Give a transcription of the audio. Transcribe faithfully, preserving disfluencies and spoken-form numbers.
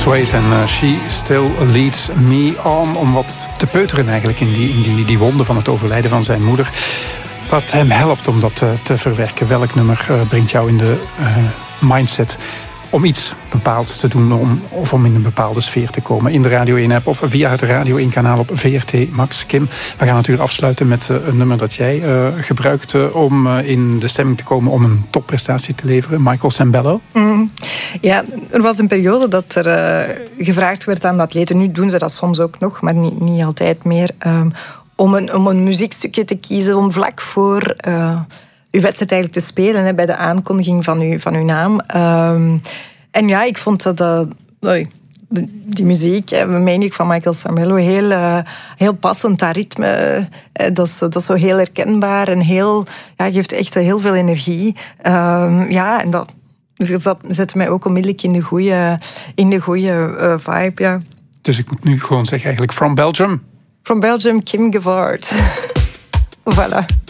Suede en uh, She Still Leads Me On. Om wat te peuteren eigenlijk in die, in die, die wonden van het overlijden van zijn moeder. Wat hem helpt om dat uh, te verwerken. Welk nummer uh, brengt jou in de uh, mindset om iets bepaalds te doen, om, of om in een bepaalde sfeer te komen. In de Radio één-app of via het Radio één-kanaal op V R T Max. Kim, we gaan natuurlijk afsluiten met uh, een nummer dat jij uh, gebruikt uh, om uh, in de stemming te komen om een topprestatie te leveren. Michael Sembello. Mm. Ja, er was een periode dat er uh, gevraagd werd aan de atleten. Nu doen ze dat soms ook nog, maar niet, niet altijd meer. Um, om, een, om een muziekstukje te kiezen, om vlak voor Uh, uw wedstrijd eigenlijk te spelen, hè, bij de aankondiging van uw, van uw naam. Um, en ja, ik vond dat uh, die muziek, hè, meen ik, van Michael Sembello, heel, uh, heel passend, dat ritme. Uh, dat, is, dat is zo heel herkenbaar en heel, ja, geeft echt heel veel energie. Um, ja, en dat, dus dat zette mij ook onmiddellijk in de goede, in de goede uh, vibe. Ja. Dus ik moet nu gewoon zeggen eigenlijk From Belgium. From Belgium, Kim Gevaert. Voilà.